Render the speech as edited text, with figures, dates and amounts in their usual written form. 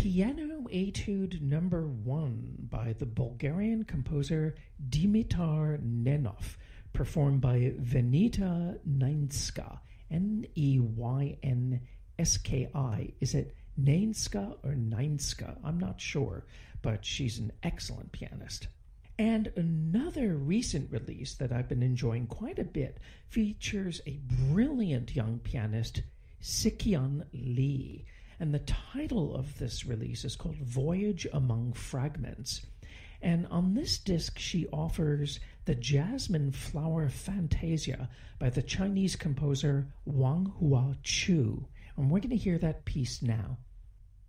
Piano Etude Number 1 by the Bulgarian composer Dimitar Nenov, performed by Venita Neinska, Neyynski. Is it Neinska or Neinska? I'm not sure, but she's an excellent pianist. And another recent release that I've been enjoying quite a bit features a brilliant young pianist, Sikyun Lee. And the title of this release is called Voyage Among Fragments. And on this disc, she offers the Jasmine Flower Fantasia by the Chinese composer Wang Hua Chu. And we're going to hear that piece now.